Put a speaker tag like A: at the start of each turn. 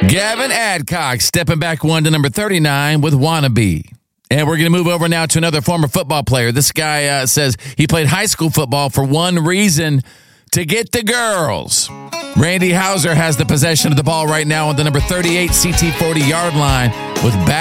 A: Gavin Adcock stepping back one to number 39 with Wannabe. And we're going to move over now to another former football player. This guy says he played high school football for one reason, to get the girls. Randy Hauser has the possession of the ball right now on the number 38 CT40 yard line with back.